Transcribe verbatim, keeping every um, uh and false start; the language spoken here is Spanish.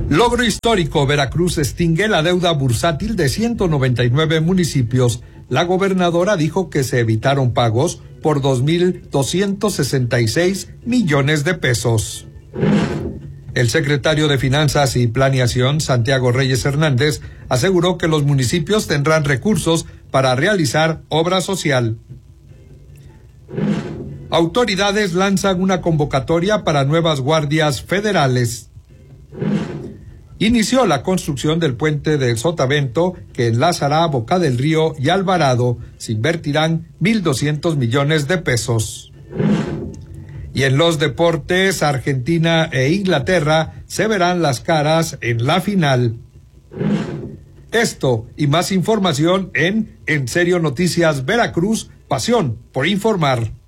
Logro histórico, Veracruz extingue la deuda bursátil de ciento noventa y nueve municipios. La gobernadora dijo que se evitaron pagos por dos mil doscientos sesenta y seis millones de pesos. El secretario de Finanzas y Planeación, Santiago Reyes Hernández, aseguró que los municipios tendrán recursos para realizar obra social. Autoridades lanzan una convocatoria para nuevas guardias federales. Inició la construcción del puente del Sotavento que enlazará Boca del Río y Alvarado. Se invertirán mil doscientos millones de pesos. Y en los deportes, Argentina e Inglaterra se verán las caras en la final. Esto y más información en En Serio Noticias Veracruz, pasión por informar.